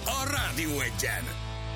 a Rádió Egyen.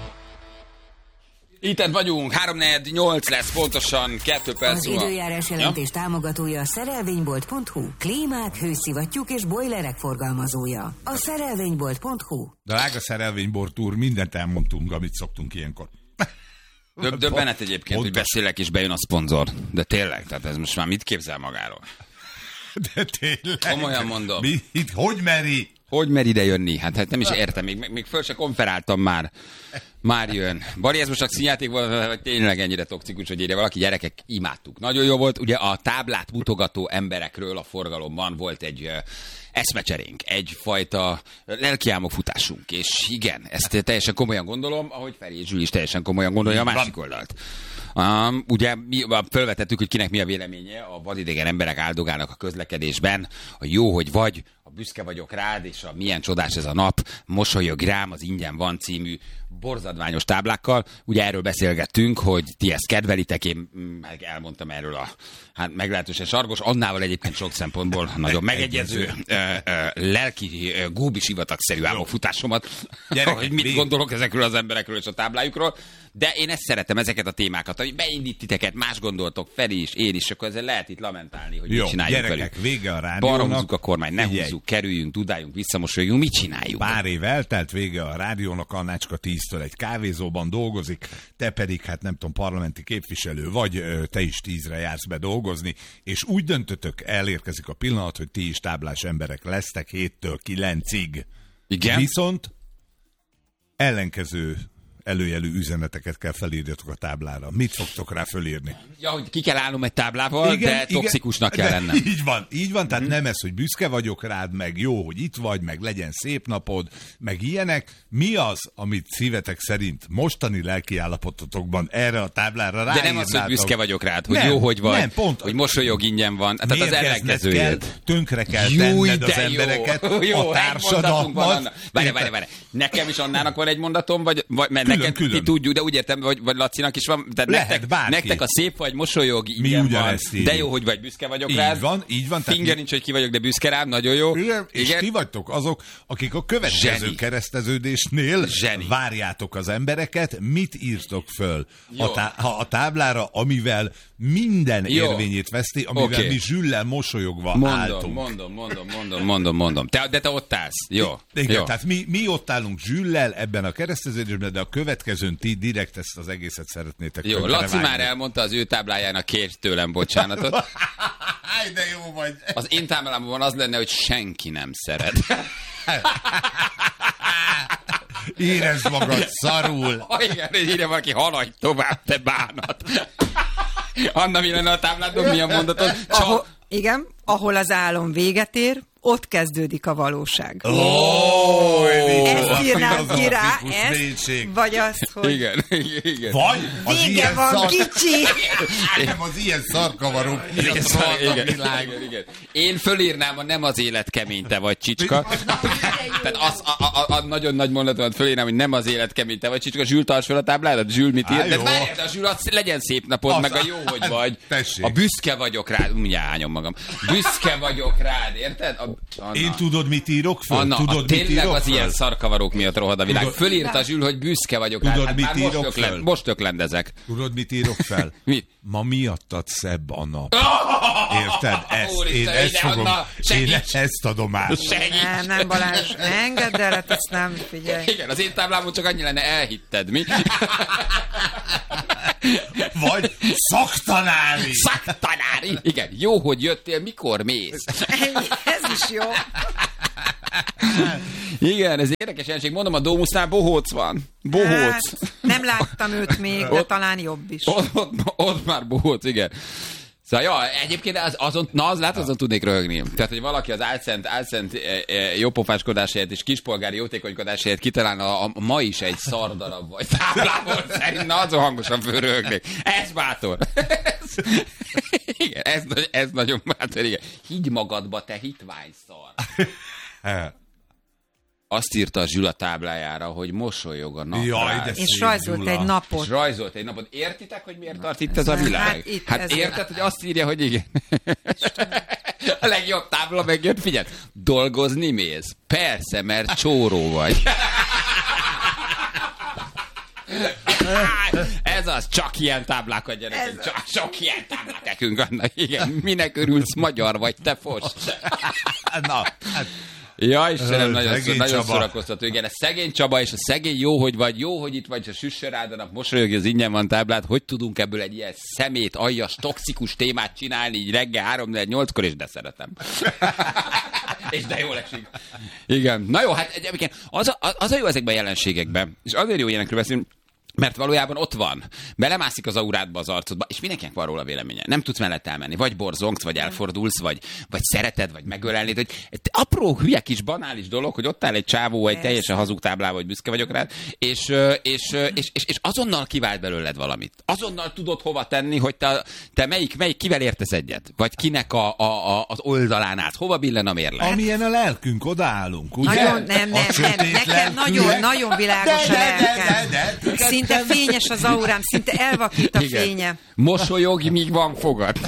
Itten vagyunk, 3-4-8 lesz pontosan, 2 perc Az időjárás jelentés támogatója a szerelvénybolt.hu, klímák, hőszivattyúk és bojlerek forgalmazója. A szerelvénybolt.hu. Drága szerelvénybort úr, mindent elmondtunk, amit szoktunk ilyenkor. Döbbenet egyébként, hogy beszélek és bejön a szponzor. De tényleg, tehát ez most már mit képzel magáról? De tényleg. Komolyan mondom. Hogy meri? Hogy mer ide jönni? Hát nem is értem, még föl se konferáltam már. Már jön. Bari, ez most csak színjáték volt, vagy tényleg ennyire toxikus, hogy írja valaki, gyerekek, imádtuk. Nagyon jó volt, ugye a táblát mutogató emberekről a forgalomban volt egy eszmecserénk, egyfajta lelkiálmok futásunk, és igen, ezt teljesen komolyan gondolom, ahogy Feri és Zsül is teljesen komolyan gondolja a másik oldalt. Ugye mi felvetettük, hogy kinek mi a véleménye, a vadidegen emberek áldogálnak a közlekedésben, a jó, hogy vagy, a büszke vagyok rád, és a milyen csodás ez a nap, mosolyog rám, az ingyen van című borzadványos táblákkal. Ugye erről beszélgettünk, hogy ti ezt kedvelitek, én elmondtam erről a meglehetősen sarkos, annával egyébként sok szempontból nagyon megegyező lelki góbisivatagszerű álomfutásomat, hogy mit gondolok ezekről az emberekről és a táblájukról. De én ezt szeretem, ezeket a témákat, hogy beindít titeket, más gondoltok, Feri is, én is, akkor ezzel lehet itt lamentálni, hogy mit csináljuk gyerekek, velük. Vége a rádiónak. Balra húzzuk a kormány, ne húzzuk, kerüljünk, dudáljunk, visszamosoljunk, mit csináljuk? Pár év eltelt, vége a rádiónak, Annácska 10-től egy kávézóban dolgozik, te pedig, hát nem tudom, parlamenti képviselő vagy, te is 10-re jársz be dolgozni, és úgy döntötök, elérkezik a pillanat, hogy ti is táblás emberek lesztek 7-től 9-ig. Igen? Viszont ellenkező előjelű üzeneteket kell felírjatok a táblára. Mit fogtok rá fölírni? Ja, hogy ki kell állnom egy táblával, de toxikusnak kell lennem. Így van, tehát nem ez, hogy büszke vagyok rád, meg jó, hogy itt vagy, meg legyen szép napod, meg ilyenek. Mi az, amit szívetek szerint mostani lelkiállapototokban erre a táblára ráírnátok? De nem az, hogy büszke vagyok rád, hogy nem, jó, hogy vagy, nem, pont, hogy mosolyog ingyen van. Tehát az ellenkezőjét. Tönkre kell tenned az embereket, jó, a társadalmat. Várj. Nekem is Annának van egy mondatom, vagy neked ti tudjuk, de úgy értem, vagy Lacinak is van. Tehát nektek a szép vagy, mosolyog, ingyen van. De jó, hogy vagy, büszke vagyok rád. Így van. Finger nincs, hogy ki vagyok, de büszke rám, nagyon jó. Igen, és ti vagytok azok, akik a következő kereszteződésnél várjátok az embereket, mit írtok föl a táblára, amivel minden érvényét veszti, amivel mi Zsüllel mosolyogva álltunk. Mondom. De te ott állsz. Jó. Igen, tehát mi ott állunk Zsüllel ebben a kereszteződésben, de a következőn ti direkt ezt az egészet szeretnétek. Jó, Laci már elmondta az ő táblájának, kért tőlem bocsánatot. De jó vagy. Az én táblámban az lenne, hogy senki nem szeret. Érezd magad szarul. Igen, írja valaki, haladj tovább, te bánat. Anna, mi lenne a tábládon, milyen mondatot? Igen, ahol az álom véget ér, ott kezdődik a valóság. Ezt írnám ki rá, vagy azt, hogy... Igen. Vagy az vége van, kicsi! Nem az ilyen szarkavarok. Igen. Én fölírnám a nem az élet kemény, te vagy csicska. Tehát a nagyon nagy mondatomat fölírnám, hogy nem az élet kemény, te vagy csicska. Zsül, tarts fel a tábládat, Zsül mit ír? De várjál, a Zsül, legyen szép napod, meg a jó, hogy vagy. A büszke vagyok rád. Mindjárt magam. Büszke vagyok rád, érted? Én tudod, mit írok föl? Anna, tényleg az ilyen szarkavarók miatt rohad a világ. Fölírta Zsül, hogy büszke vagyok rád. Tudod, mit írok fel? Most öklendezek. Tudod, mit írok fel? Mit? Ma miattad szebb a nap. Érted? Én ezt fogom. Én ezt adom át. Nem, Balázs, ne engedd el, hát ezt nem, figyelj. Igen, az én táblámon csak annyi lenne, elhitted, mi? Vagy szaktanári. Szaktanári. Igen, jó, hogy jöttél, mikor mész? Ez is jó. Igen, ez érdekes jelenség. Mondom, a Dómusznál bohóc van. Bohóc. Hát, nem láttam őt még, de talán jobb is. Ott már bohóc, igen. Szóval, ja, egyébként azon tudnék röhögni. Tehát, hogy valaki az álszent jópofáskodás helyett és kispolgári jótékonykodás helyett kitalálna a ma is egy szardarab vagy táblából szerint, azon hangosan fölröhögnék. Ez bátor. Igen, ez nagyon bátor, igen. Higgy magadba, te hitvány szar. Azt írta a Zsül a táblájára, hogy mosolyog a napra. És rajzolt egy napot. Értitek, hogy miért tart itt ez a világ? Hát érted, hogy azt írja, hogy igen. A legjobb tábla megjött, figyelj, dolgozni mész. Persze, mert csóró vagy. Ez az, csak ilyen táblákat, gyerekek. Csak ilyen táblák nekünk vannak. Igen, minek örülsz, magyar vagy, te fos. Na, hát... Ja, Istenem, nagyon szórakoztató. Igen, a szegény Csaba és a szegény jó, hogy itt vagy, ha süssön rád a nap, mosolyog, az ingyen van táblát, hogy tudunk ebből egy ilyen szemét, aljas, toxikus témát csinálni így reggel 3-8-kor, és de szeretem. És de jól esik. Igen. Na jó, hát egyébként az a jó ezekben a jelenségekben, és azért jó ilyenekről beszélni, mert valójában ott van. Belemászik az aurádba, az arcodba, és mindenkinek van róla véleménye. Nem tudsz mellett elmenni. Vagy borzongsz, vagy elfordulsz, vagy szereted, vagy megölelnéd. Hogy apró, hülye kis banális dolog, hogy ott áll egy csávó, egy teljesen hazug táblával, hogy büszke vagyok rád, és azonnal kivált belőled valamit. Azonnal tudod hova tenni, hogy te melyik kivel értesz egyet? Vagy kinek az oldalán állsz? Hova billen a mérleg? Amilyen a lelkünk, odaállunk, ugye? Nagyon, nem. Nekem nagyon világos a lelkem. Szinte fényes az aurám, szinte elvakít a fénye. Mosolyog, míg van fogad.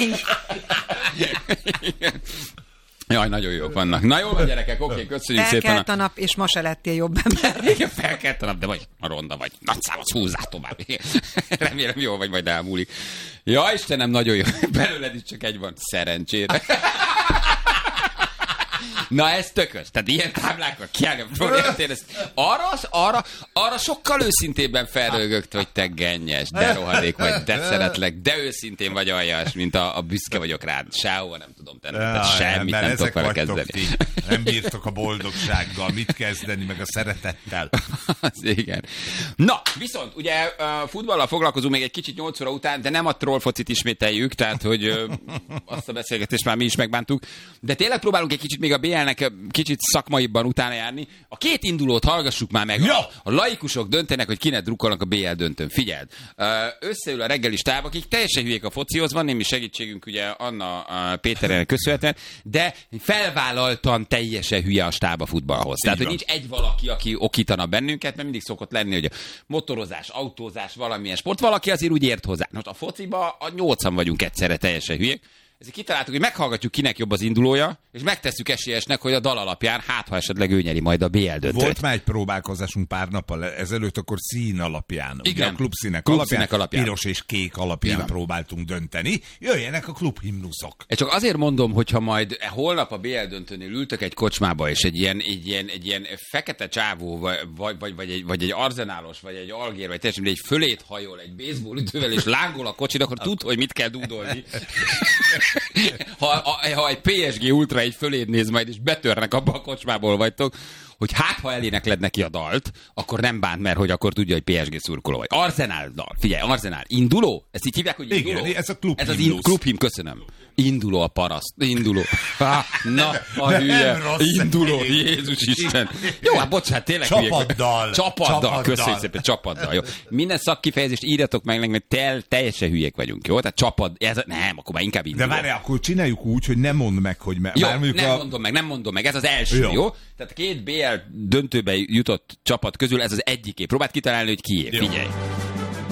Jaj, nagyon jók vannak. Na jó, gyerekek, oké, köszönjük szépen. Felkelt a nap, és ma se lettél jobb ember. Igen, felkelt a nap, de vagy a ronda vagy. Nagyszámos húzzál tovább. Remélem jó vagy, majd elmúlik. Ja, Istenem, nagyon jó. Belőled is csak egy van. Szerencsére. Na ez tökös. Tehát ilyen táblákkal kiállni a problémát. Arra sokkal őszintébben felrögögt, hogy te gennyes, de rohadék vagy, de szeretlek, de őszintén vagy aljas, mint a büszke vagyok rád. Sehova nem tudom tenni. Tehát semmit nem tudok vele kezdeni. Nem bírtok a boldogsággal, mit kezdeni, meg a szeretettel. Igen. Na, viszont ugye futballal foglalkozunk még egy kicsit 8 óra után, de nem a trollfocit ismételjük, tehát hogy azt a beszélgetést már mi is megbántuk. De tényleg próbálunk egy kicsit még a BL-nek kicsit szakmaibban utána járni. A két indulót hallgassuk már meg. Ja. A laikusok döntenek, hogy kinek drukkolnak a BL döntőn. Figyeld, összeül a reggeli stáb, akik teljesen hülyék a focihoz, van némi segítségünk ugye Anna Péternek köszönhetően, de felvállaltan teljesen hülye a stáb a futballhoz. Tehát, hogy nincs egy valaki, aki okítana bennünket, mert mindig szokott lenni, hogy a motorozás, autózás, valamilyen sport, valaki azért úgy ért hozzá. Most a fociba a 8-an vagyunk egyszerre teljesen hülyék. Ezért kitaláltuk, hogy meghallgatjuk, kinek jobb az indulója, és megtesszük esélyesnek, hogy a dal alapján, ha esetleg ő nyeri majd a BL döntőt. Volt már egy próbálkozásunk pár nappal ezelőtt, akkor szín alapján. Igen. Ugye a klubszínek alapján, piros és kék alapján próbáltunk dönteni. Jöjjenek a klubhimnuszok. Csak azért mondom, hogyha majd holnap a BL döntőnél ültök egy kocsmába, és egy ilyen fekete csávó, vagy egy arzenálos, vagy egy algér, vagy teljesen egy fölét hajol, egy baseballütővel, és lángol a kocsid, akkor tud, hogy mit kell dúdolni. Ha egy PSG Ultra egy föléd néz majd, és betörnek abba a kocsmából vagytok, hogy ha elénekled neki a dalt, akkor nem bánt, mert hogy akkor tudja, hogy PSG szurkoló vagy. Arsenal dal. Figyelj, Arsenal. Induló? Ezt így hívják, hogy induló? Igen, ez a klubhimnusz. Ez az klubhim, köszönöm. Induló a paraszt. Induló. Na, a hülye. Induló, Jézus Isten. Jó, hát bocsánat, tényleg Csapaddal. Csapaddal. Köszönjük szépen, csapaddal. Jó. Minden szakkifejezést írjatok meg, mert teljesen hülyék vagyunk, jó? Tehát csapad, nem, akkor már inkább induló. De várj, akkor csináljuk úgy, hogy nem mondd meg, hogy... Jó, nem mondom meg, ez az első, jó? Tehát két BL döntőbe jutott csapat közül ez az egyiké. Próbáld kitalálni, hogy kié. Figyelj.